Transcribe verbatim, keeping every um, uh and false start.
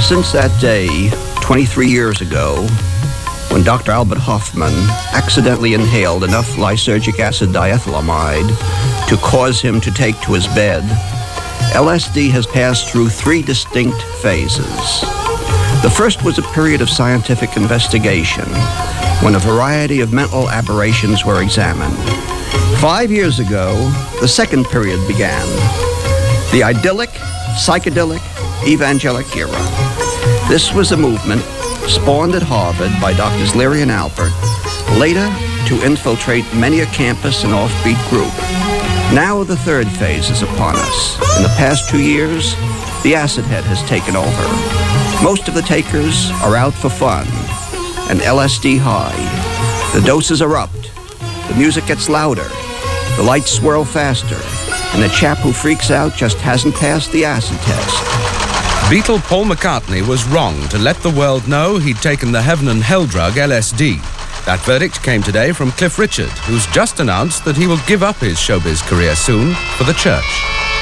Since that day, twenty-three years ago, when Doctor Albert Hofmann accidentally inhaled enough lysergic acid diethylamide to cause him to take to his bed, L S D has passed through three distinct phases. The first was a period of scientific investigation, when a variety of mental aberrations were examined. Five years ago, the second period began, the idyllic, psychedelic, evangelic era. This was a movement spawned at Harvard by Doctors Leary and Albert, later to infiltrate many a campus and offbeat group. Now the third phase is upon us. In the past two years, the acid head has taken over. Most of the takers are out for fun, an L S D high. The doses erupt, the music gets louder, the lights swirl faster, and the chap who freaks out just hasn't passed the acid test. Beatle Paul McCartney was wrong to let the world know he'd taken the heaven and hell drug L S D. That verdict came today from Cliff Richard, who's just announced that he will give up his showbiz career soon for the church.